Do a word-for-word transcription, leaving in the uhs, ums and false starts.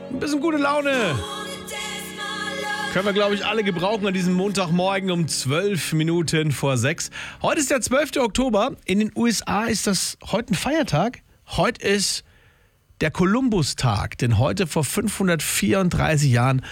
Ein bisschen gute Laune. Können wir, glaube ich, alle gebrauchen an diesem Montagmorgen um zwölf Minuten vor sechs. Heute ist der zwölfte Oktober. In den U S A ist das heute ein Feiertag. Heute ist der Kolumbus-Tag, denn heute vor fünfhundertvierunddreißig Jahren